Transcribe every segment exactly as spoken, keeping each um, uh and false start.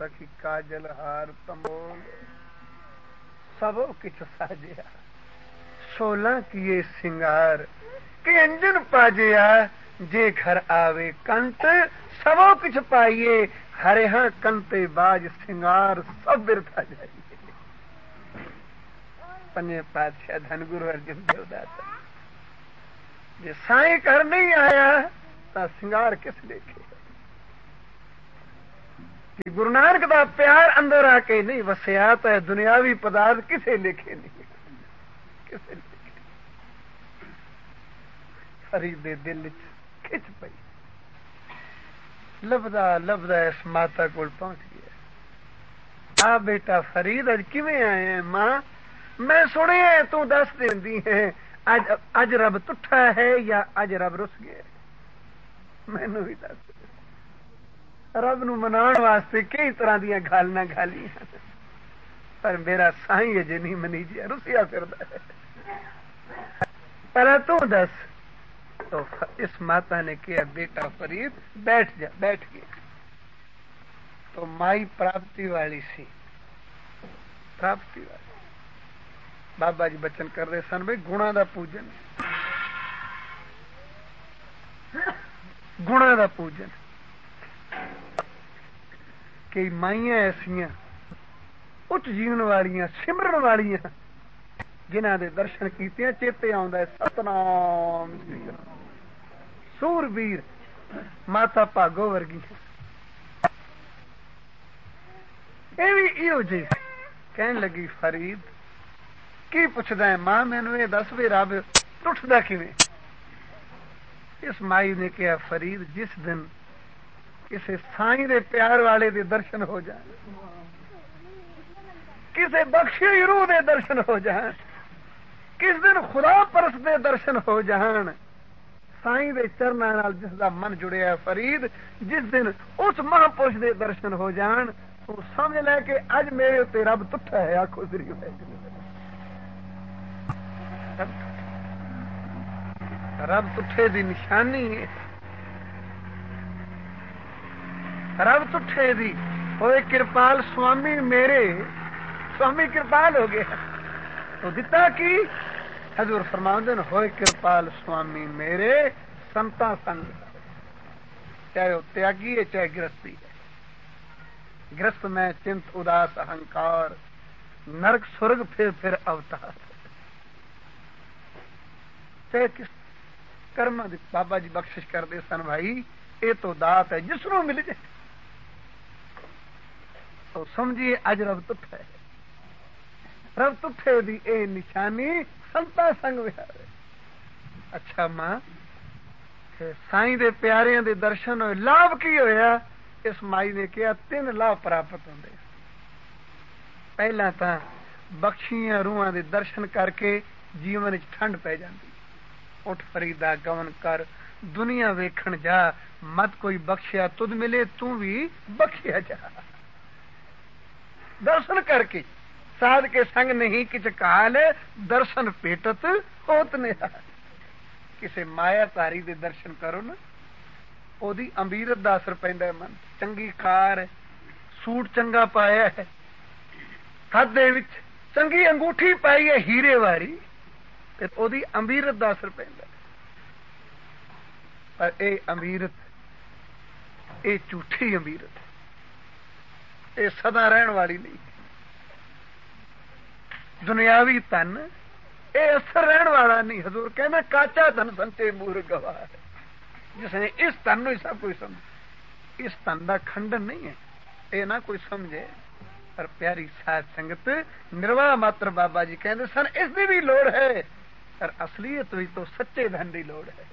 सखी काजल हार तमोल सब किछ साजिया सोलह किए सिंगार के अंजन पाजिया जे घर आवे कंत सबो किछ पाइए हरे हाँ कंते बाज सिंगार सब बिरथा जाइए। पंजे पातशाह धन गुरु अर्जुन देवदाता जे साईं घर नहीं आया ता सिंगार किस देखे। कि गुरु नानक दा प्यार अंदर आके नहीं वसिया तो दुनियावी पदार्थ किसे लिखे नहीं किसे लिखे। फरीद दे दिल च खिच पई लभदा लभदा इस माता कोल पहुंच गया। आ बेटा फरीद अज किवें आए हैं? मां मैं सुनिया तू दस देंदी है अज अज रब तुठा है या अज रब रुस गया? मैनू भी दस। रब नू मनाउण वास्ते कई तरह दी गालां गालियां पर मेरा साईं अजे नहीं मनीजिया रुसिया फिरदा है। पर तू दस। तो इस माता ने कहा बेटा फरीद बैठ जा। बैठ गया। तो माई प्राप्ति वाली सी प्राप्ति वाली बाबा जी बचन कर रहे सन भाई गुणा दा पूजन गुणा दा पूजन। कई माइयां ऐसियां उच्च जीवन वालियां सिमरन वालियां जिन्हां दे दर्शन कीते चेते आउंदा है सतनाम श्री राम सूरवीर माता भागो वर्गी ये भी इहो जी कहन लगी फरीद की पुछदा है मां मैनू ये दस भी रब टुटदा किवें? इस माई ने कहा फरीद जिस दिन किसी साईं दे प्यार वाले दे दर्शन हो जाए किसी बख्शी रूह दे दर्शन हो जाए किस दिन खुदा परस दे दर्शन हो जान साईं दे चरनां नाल जिसदा मन जुड़िया फरीद जिस दिन उस महापुरुष दे दर्शन हो जान तो समझ ले कि अज मेरे उत्ते रब तुठा है। आखो श्री रब तुठे दी निशानी है। रब तुठे दी होए कृपाल स्वामी मेरे स्वामी कृपाल हो गया तो दिता की हजूर फरमाते हैं होए कृपाल स्वामी मेरे संता संग चाहे वो त्यागी है चाहे गृहस्थी है। गृहस्थ में चिंत उदास अहंकार नरक स्वर्ग फिर फिर अवतार चाहे किस कर्म बाबा जी बख्शिश कर दे सन भाई ये तो दात है जिसनों मिल जाए तो समझिए अज रब तुठा है। रब तुठे दी ए निशानी संता संग विहारे। अच्छा मां साईं दे प्यारियां दे दर्शन होए लाभ की होया? इस माई ने कहा तीन लाभ प्राप्त होंदे। पहला तां बख्शियां रूहां दे दर्शन करके जीवन च ठंड पै जांदी। उठ फरीदा गवन कर दुनिया वेखण जा मत कोई बख्शिया तुद मिले तू भी बख्शिया जा। दर्शन करके साध के संग नहीं किच काल दर्शन पेटत होत ने। किसे माया तारी दे दर्शन करो ना ओदी अमीरत दा असर पैंदा है। मन चंगी कार सूट चंगा पाया है हथ दे विच चंगी अंगूठी पाई है हीरे वाली ते ओदी अमीरत दा असर पैंदा है। पर ए अमीरत ए झूठी अमीरत ये सदा रहन वाली नहीं। दुनियावी धन ये असर रहन वाला नहीं। हजूर कहना काचा धन संचे मूर गवाह है जिसने इस धन ही सब कोई समझ इस धन का खंडन नहीं है ये ना कोई समझे। पर प्यारी साध संगत निर्वाह मात्र बाबा जी कहते सन इसकी भी लोड़ है पर असलीयत भी तो सच्चे धन की लोड़ है।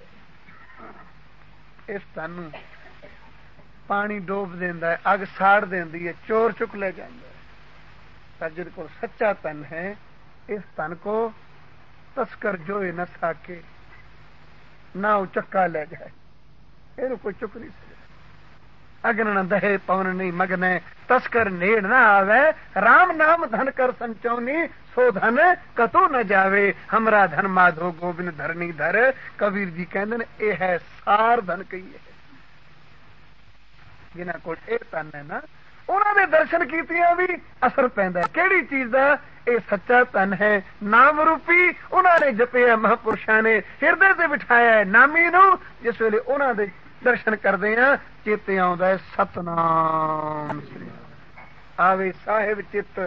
इस धन पानी डोब देंदा है अग साड़ देंदी है चोर चुक ले जाता है। पर जिन को सच्चा धन है इस धन को तस्कर जोए न सके ना चक्का ले जाए ये कोई चुक नहीं सके। अग्न न दहे पवन नहीं मगने तस्कर नेड़ न आवे राम नाम धन कर संचौनी सो धन कतो न जावे हमरा धन माधो गोबिंद धरनी धर। कबीर जी कहते ने ये है सार धन कही है। जिन्हों को धन है ना ਉਹਨਾਂ ਦੇ ਦਰਸ਼ਨ ਕੀਤਿਆਂ ਵੀ ਅਸਰ ਪੈਂਦਾ। ਕਿਹੜੀ ਚੀਜ਼ ਦਾ? ਇਹ ਸੱਚਾ ਧਨ ਹੈ, ਨਾਮ ਰੂਪੀ। ਉਹਨਾਂ ਨੇ ਜਪਿਆ, ਮਹਾਂਪੁਰਸ਼ਾਂ ਨੇ ਹਿਰਦੇ ਤੇ ਬਿਠਾਇਆ ਨਾਮੀ ਨੂੰ। ਜਿਸ ਵੇਲੇ ਉਹਨਾਂ ਦੇ ਦਰਸ਼ਨ ਕਰਦੇ ਆ ਚੇਤੇ ਆਉਂਦਾ ਹੈ ਸਤਨਾਮ ਸ੍ਰੀ ਆਵੇ ਸਾਹਿਬ। ਚਿੱਤ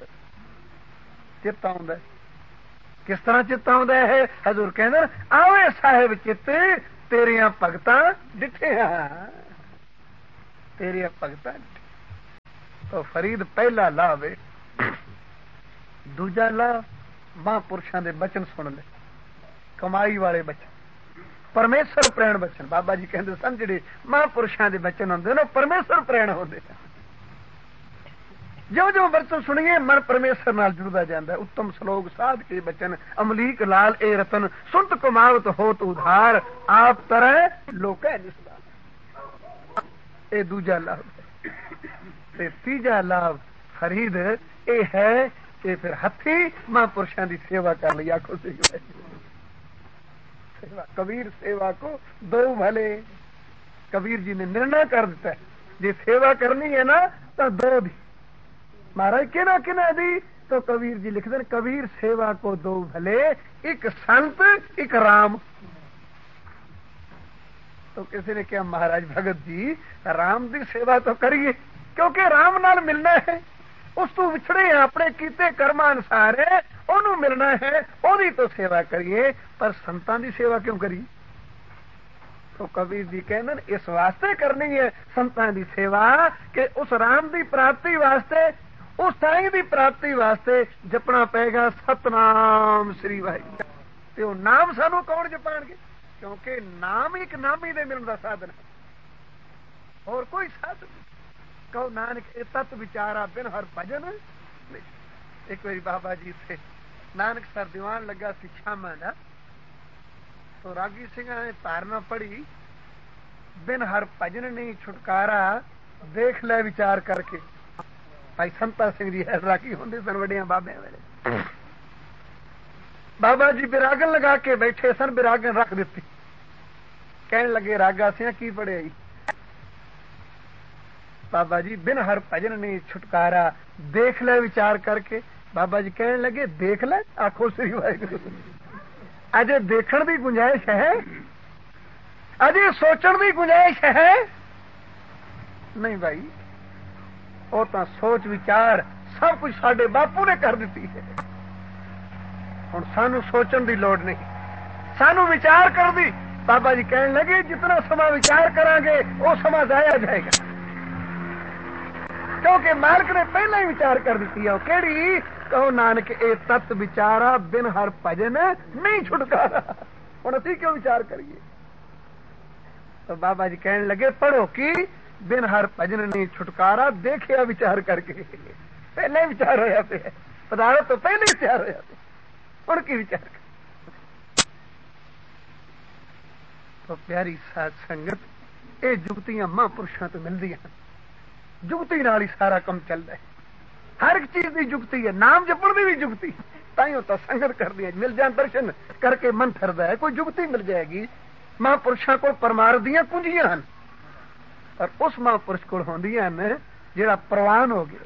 ਚਿੱਤ ਆਉਂਦਾ। ਕਿਸ ਤਰ੍ਹਾਂ ਚਿੱਤ ਆਉਂਦਾ ਹੈ? ਹਜ਼ੂਰ ਕਹਿੰਦੇ ਆਵੇ ਸਾਹਿਬ ਚਿੱਤ ਤੇਰੀਆਂ ਭਗਤਾਂ ਡਿਠਿਆ, ਤੇਰੀਆਂ ਭਗਤਾਂ तो फरीद पहला लाभ है। दूजा लाभ महापुरुषों के बचन सुन ले, कमाई वाले बचन, परमेश्वर प्रेण बचन। बाबा जी कहते सन जिहड़े महापुरुषों के बचन होंदे ने परमेश्वर प्रेण होंदे। जो जो बचन सुनिए मन परमेश्वर नाल जुड़दा जांदा। उत्तम श्लोक साध के बचन, अमलीक लाल ए रतन, सुनत कमावत होत उधार, आप तरह लोकै निस्तार। ए दूजा लाभ। ते तीजा लाभ फरीद ये है कि फिर हथी महापुरुषों की सेवा कर ली। आखो सेवा, कबीर सेवा को दो भले। कबीर जी ने निर्णय कर दिता है जे सेवा करनी है ना तो दो दी। महाराज किना किना दी? तो कबीर जी लिखते हैं कबीर सेवा को दो भले, एक संत एक राम। तो किसी ने कहा महाराज भगत जी राम की सेवा तो करिए क्योंकि राम नाल मिलना है, उस तू विछड़े हैं अपने कीते कर्मा अनुसार है, ओनू मिलना है, ओदी तो सेवा करिए। पर संतां दी सेवा क्यों करिए? तो कबीर जी कहते इस वास्ते करनी है संतां दी सेवा कि उस राम दी प्राप्ति वास्ते, उस साईं दी प्राप्ति वास्ते जपना पेगा सतनाम श्री वाहिगुरू। ते ओ नाम सानू कौन जपाणगे? क्योंकि नाम एक नामी दे मिलण दा साधन है, और कोई साधन नहीं। कहो नानक ए तत् विचारा बिन हर भजन। एक बारी बाबा जी से नानक सर दीवान लगा सी शामा दा, तो रागी सिंह ने धारणा पढ़ी बिन हर भजन नहीं छुटकारा, देख ले विचार करके। भाई संता सिंह जी रागी होंदे सन वड्डियां बाबे वेले। बाबा जी बिरागन लगा के बैठे सन, बिरागन रख दी। कहने लगे रागा सिंह की पढ़े आई? बाबा जी बिन हर भजन नहीं छुटकारा, देख ले विचार करके। बाबा जी कहने लगे देख ले? आखो श्री वाहिगुरू। अजे देखण दी गुंजाइश है? अजे सोचण दी गुंजाइश है? नहीं भाई, वो तो सोच विचार सब कुछ साडे बापू ने कर दी है। हुण सानू सोचण दी लोड़ नहीं, सानू विचार कर दी। बाबा जी कहने लगे जितना समा विचार करांगे वो समा जाया जाएगा, क्योंकि मालिक ने पहले ही विचार कर दी है। केड़ी? कहो नानक ए तत् विचारा बिन हर भजन नहीं छुटकारा। हुण असीं क्यों विचार करिए? तो बाबा जी कहने लगे पढ़ो कि बिन हर भजन नहीं छुटकारा, देखिया विचार करके। पहले विचार होया पे पदार्थ तो पहले विचार होया पे, हुण की विचार कर। तो प्यारी साध संगत ये जुगतियां महापुरुषों तो मिलदियां, जुगती नाल ही सारा कम चलता है। हर एक चीज की जुगती है, नाम जपण की भी जुगती। ताइयों तो संगत कर दी मिल जाए, दर्शन करके मन फिरदा है, कोई जुगती मिल जाएगी। महापुरुषों को परमार्थ दियां कुंजियां हैं, और उस महापुरुष को होंदियां ने जेड़ा प्रवान हो गया,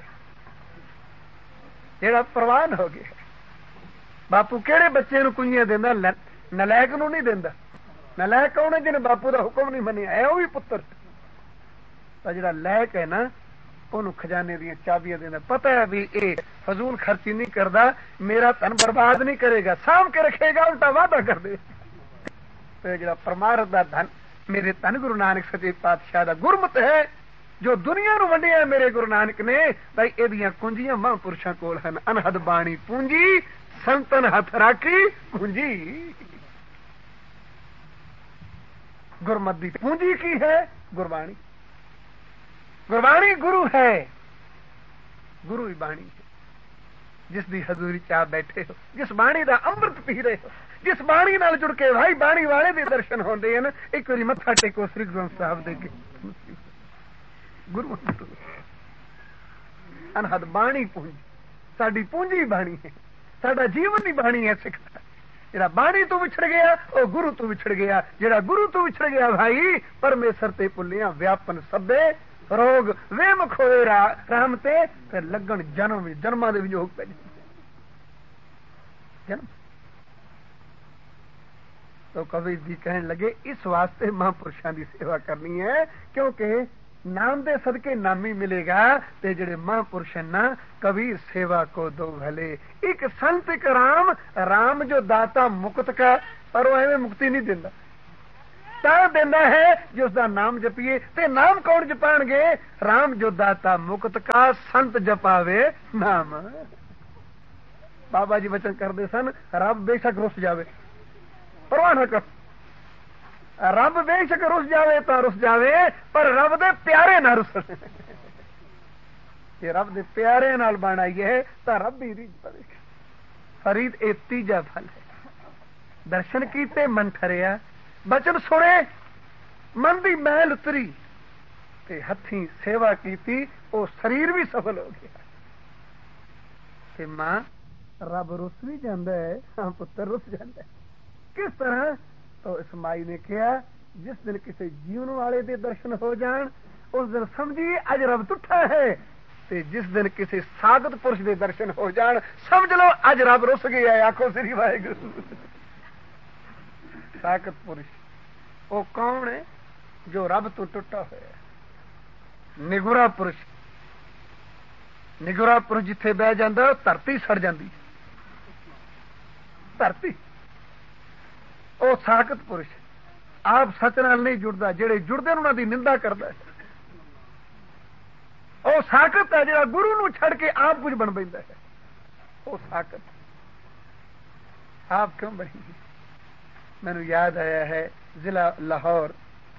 जेड़ा प्रवान हो गया। बापू केड़े बच्चे नूं कुंजियां देंदा? नलायक नूं नहीं देंदा। नलायक कौन है? जिन्हें बापू का हुक्म नहीं मनिया है, वो भी पुत्र। जिहड़ा लायक है ना ओनू खजाने दी चाबियां देना। पता है भी ये फजूल खर्ची नहीं करता, मेरा धन बर्बाद नहीं करेगा, साम के रखेगा, उल्टा वादा कर दे। तो जिहड़ा परमार्थ दा धन मेरे धन गुरु नानक सच्चे पातशाह दा गुरमत है, जो दुनिया नू वंडिया मेरे गुरु नानक ने, भाई एदियां कुंजियां महापुरुषां कोल हन। अनहद बाणी पूंजी संतन हथ राखी पूंजी। गुरमत दी पूंजी की है? गुरबाणी। गुरबाणी गुरु है, गुरु ही बाणी है। जिस दी हजूरी चा बैठे हो, जिस बाणी दा अमृत पी रहे हो, जिस बाणी नाल जुड़ के भाई बाणी वाले दे दर्शन होंदे हैं। एक बारी मत्था टेको श्री गुरु ग्रंथ साहब दे के, गुरु अनहद बाणी पूंजी, साडी पूंजी बाणी है, साडा जीवन ही बाणी है। सिख जेड़ा बाणी तो विछड़ गया वो गुरु तो विछड़ गया, जेड़ा गुरु तो विछड़ गया भाई परमेश्वर ते भुलिया व्यापन सभे रोग वेम खोए रा, राम ते फिर लगन जन्म जन्मां दे वियोग पै जन्म। तो कबीर जी कहने लगे इस वास्ते महापुरुषों की सेवा करनी है, क्योंकि नाम दे सदके नामी मिलेगा। ते जेड़े महापुरुष ना कबीर सेवा को दो भले। एक संत एक राम, राम जो दाता मुक्त का, पर वो एवं मुक्ति नहीं देता, ता देना है जो उसका नाम जपिए। ते नाम कौन जपाणगे? राम जो दाता मुक्त का, संत जपावे नाम। बाबा जी वचन करते सन, रब बेशक रुस जावे परवाह न कर, रब बेशक रुस जावे तो रुस जावे, पर रब दे प्यारे ना रुस। ये रब दे प्यारे नाल बनाइए तो रब भी रीझ पवेगा। फरीद ए तीजा फल है। दर्शन कीते मन ठरिया, बचन सुने मन दी मैल उतरी, ते हथी सेवा कीती वो शरीर भी सफल हो गया। ते मां रब रुस भी जाता है, हाँ पुत्र रुस जाता है। किस तरह? तो इस माई ने कहा जिस दिन किसी जीवन वाले दे दर्शन हो जान उस दिन समझिए अज रब तुठा है, ते जिस दिन किसी सागत पुरुष दे दर्शन हो जान समझ लो अज रब रुस गया है। आखो श्री वाहिगुरू। सागत पुरुष वो कौन है? जो रब तो टुटा होया। निगुरा पुरुष, निगुरा पुरुष जिथे बह जाता धरती सड़ जाती, धरती। वो साकत पुरुष आप सच नाल नहीं जुड़ता, जेड़े जुड़ते उन्होंने निंदा करता है। वो साकत है जेड़ा गुरु नूं छड़ के आप कुछ बन पैंदा है। वो साकत आप क्यों बनी? मैनू याद आया है जिला लाहौर,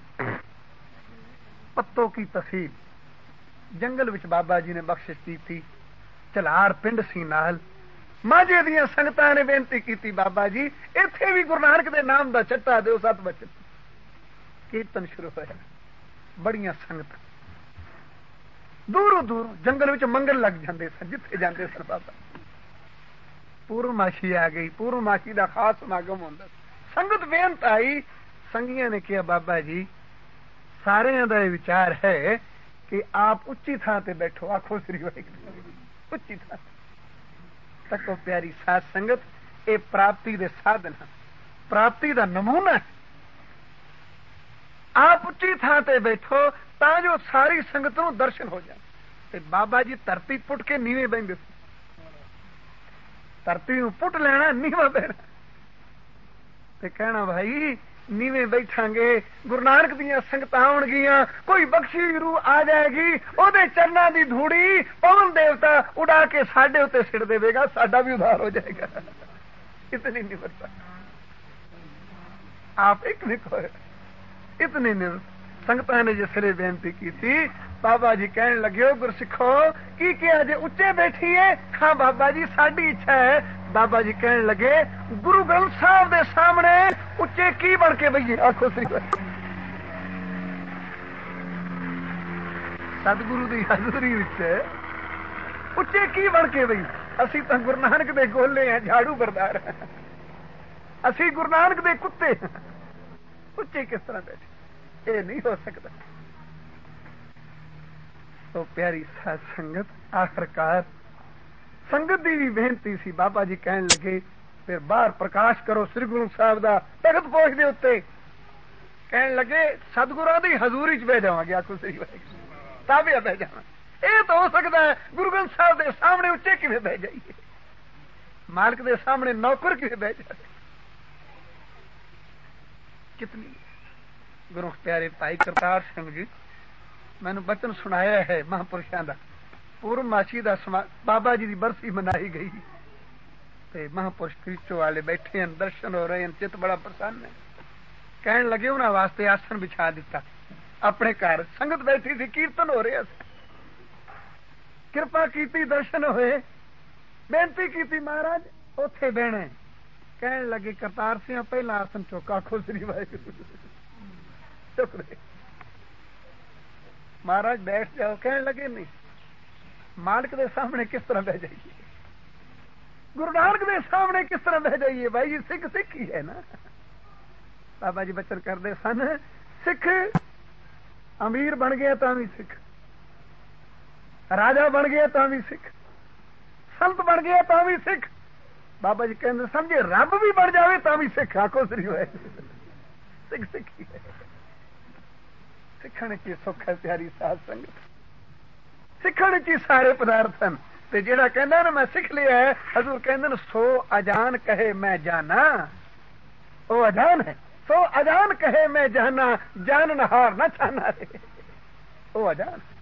पत्तों की तहसील, जंगल विच बाबा जी ने बख्शिश की थी। चलार पिंड सी नाल माझे दियां संगतां ने बेनती की, बाबा जी इत्थे भी गुरु नानक दे नाम दा चट्टा दिओ। सत बचन कीर्तन शुरू होया, बड़ियां संगतां दूरों दूरों जंगल विच मंगल लग जांदे सन, जिथे जांदे सन बाबा। पूर्णमाशी आ गई, पूर्णमाशी दा खास समागम होंदा, संगत बेनत आई। संगियां ने कहा बाबा जी सारियां दा विचार है कि आप उच्ची थां ते बैठो। आखो श्री वाहिगुरू। उच्ची थां तको प्यारी साध संगत, ये प्राप्ति दे साधन है, प्राप्ति दा नमूना है। आप उच्ची थां ते बैठो ता जो सारी संगत नूं दर्शन हो जाए। ते बाबा जी धरती पुट के नीवे बहिंदे, धरती नूं पुट लेना, नीवा बहना ते कहना भाई नीवे बैठांगे, गुरु नानक दियां संगतां आउणगियां, कोई बख्शी रूह आ जाएगी, ओदे चरनां दी धूड़ी पवन देवता उड़ा के साडे उत्ते सिड़ देवेगा, साडा भी उद्धार हो जाएगा। इतनी निवृत्ता आप एक निको, इतनी निवृत्त। संगतां ने जिसले बेनती की थी, बाबा जी कहने लगे गुरु सिखो की क्या जे उच्चे बैठिए? हाँ बाबा जी साडी इच्छा है। बाबा जी कहने लगे गुरु ग्रंथ साहब दे सामने उच्चे की बन के बइए। आखो श्री सतगुरु दी हजूरी विच उच्चे की बन के बई? असी तो गुरु नानक दे गोले हैं, झाड़ू बरदार हैं, असी गुरु नानक दे कुत्ते हैं, उच्चे किस तरह बैठे? ये नहीं हो सकता। तो प्यारी साध संगत, आखिरकार संगत दी भी बेनती सी। बाबा जी कहने लगे फिर बाहर प्रकाश करो श्री गुरु साहब दा तख्त पोछ दे उत्ते। कहने लगे सतगुरां दी हजूरी च बह जावांगे। आखो श्री वाहिगुरू। ताबिया बह जावां। ये तो हो सकता है गुरु ग्रंथ साहब दे सामने उच्चे किवें बह जाइए, मालिक दे सामने नौकर किवें बह जाए? कितनी गुरु प्यारे भाई करतार सिंह जी मैनू बचन सुनाया है महापुरुषों का। पूर्णमासी का बाबा जी की बरसी मनाई गई, ते महापुरुष क्रिचो वाले बैठे हैं, दर्शन हो रहे हैं, चित बड़ा प्रसन्न है। कहने लगे उन्होंने वास्ते आसन बिछा दिता अपने घर। संगत बैठी थी, कीर्तन हो रहा, कृपा की, दर्शन होए, बेनती की महाराज उथे बहना। कहने लगे करतार सिंह पहला आसन चुक। आखो श्री वाहिगुरू। चुक रहे महाराज बैठ जाओ। कहने लगे नहीं, मालिक दे सामने किस तरह बह जाइए, गुरु नानक दे सामने किस तरह बह जाइए? भाई ये सिख सिख ही है ना। बाबा जी बचन करते सन, सिख अमीर बन गया तो भी सिख, राजा बन गया तो भी सिख, संत बन गया तो भी सिख, बाबा जी कहते समझे रब भी बन जावे तो भी सिख। आखो श्री होए सिख सिखी है, सिखण की सुख है प्यारी साध संगत, सिखण की सारे पदार्थ हैं। ते जेड़ा कहंदा ना मैं सिख लिया है, हजूर कहंदे सो अजान कहे मैं जाना, वो अजान है। सो अजान कहे मैं जाना, जान नहार न छाना रे, वो अजान।